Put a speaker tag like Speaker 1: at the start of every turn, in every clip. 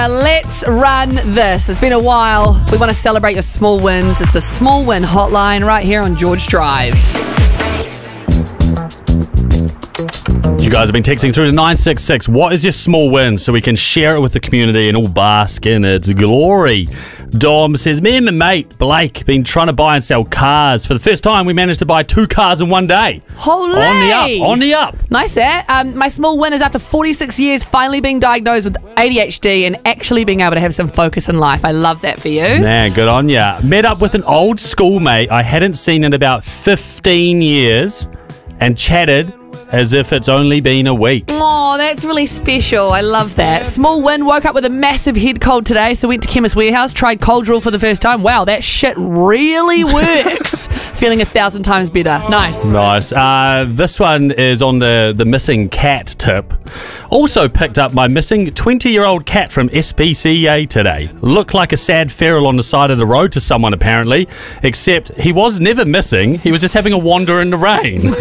Speaker 1: Let's run this. It's been a while. We want to celebrate your small wins. It's the Small Win Hotline right here on George Drive.
Speaker 2: You guys have been texting through to 966. What is your small win so we can share it with the community and all bask in its glory? Dom says, me and my mate Blake been trying to buy and sell cars. For the first time, we managed to buy 2 cars in one day.
Speaker 1: Holy!
Speaker 2: On the up.
Speaker 1: Nice there. My small win is after 46 years finally being diagnosed with ADHD and actually being able to have some focus in life. I love that for you.
Speaker 2: Man, good on ya. Met up with an old schoolmate I hadn't seen in about 15 years and chatted as if it's only been a week.
Speaker 1: Oh, that's really special. I love that. Small win, woke up with a massive head cold today, so went to Chemist Warehouse, tried cold drill for the first time. Wow, that shit really works. Feeling 1,000 times better. Nice.
Speaker 2: Nice. This one is on the missing cat tip. Also picked up my missing 20-year-old cat from SPCA today. Looked like a sad feral on the side of the road to someone apparently, except he was never missing. He was just having a wander in the rain.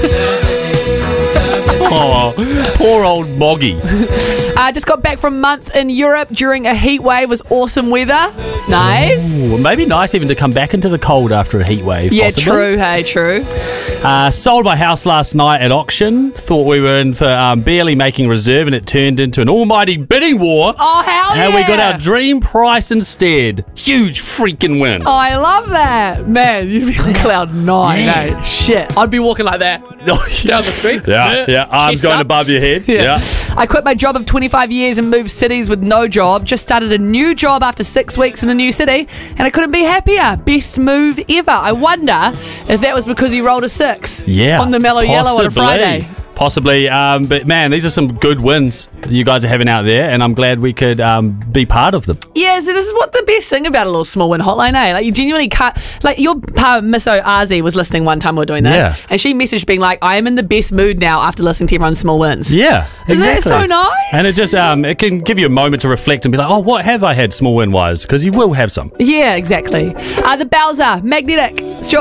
Speaker 2: Oh, poor old Moggy.
Speaker 1: Just got back from a month in Europe during a heat wave. Was awesome weather. Nice.
Speaker 2: Ooh, maybe nice even to come back into the cold after a heat wave.
Speaker 1: Yeah,
Speaker 2: possibly.
Speaker 1: true. Hey, true.
Speaker 2: Sold my house last night at auction. Thought we were in for barely making reserve, and it turned into an almighty bidding war.
Speaker 1: Oh, hell yeah.
Speaker 2: And we got our dream price instead. Huge freaking win.
Speaker 1: Oh, I love that. Man, you'd be on cloud 9, eh? Shit. I'd be walking like that down the street.
Speaker 2: Yeah. Arms going above your head. Yeah.
Speaker 1: I quit my job of 25 years and moved cities with no job. Just started a new job after 6 weeks in the new city, and I couldn't be happier. Best move ever. I wonder if that was because he rolled a 6 on the Mellow Yellow on a Friday.
Speaker 2: Possibly, but man, these are some good wins that you guys are having out there, and I'm glad we could be part of them.
Speaker 1: Yeah, so this is what the best thing about a little small win hotline, eh? Like, you genuinely can't. Like, your Miss Oazi was listening one time we were doing this, and she messaged being like, I am in the best mood now after listening to everyone's small wins.
Speaker 2: Yeah, exactly.
Speaker 1: Isn't that so nice?
Speaker 2: And it just it can give you a moment to reflect and be like, oh, what have I had small win wise? Because you will have some.
Speaker 1: Yeah, exactly. The Bowser, Magnetic. It's